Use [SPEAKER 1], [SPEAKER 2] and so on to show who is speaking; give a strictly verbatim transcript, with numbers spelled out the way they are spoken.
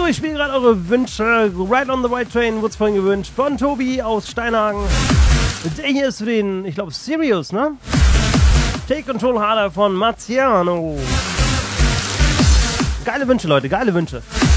[SPEAKER 1] So, ich spiele gerade eure Wünsche. Ride on the White Train wurde vorhin gewünscht von Tobi aus Steinhagen. Der hier ist für den, ich glaube, Sirius, ne? Take Control Harder von Marciano. Geile Wünsche, Leute, geile Wünsche.